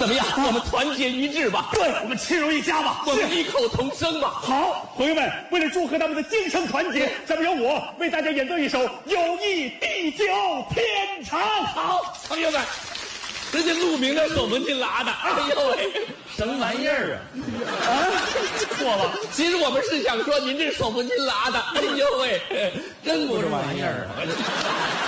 怎么样？我们团结一致吧。 对，我们亲如一家吧。 我们异口同声吧。 好，朋友们，为了祝贺他们的今生团结，下面由我为大家演奏一首《友谊地久天长》。 好，朋友们，人家路名叫手风琴拉的。哎呦喂，什么玩意儿啊？ 错了， 其实我们是想说您这手风琴拉的。哎呦喂，真不是玩意儿啊。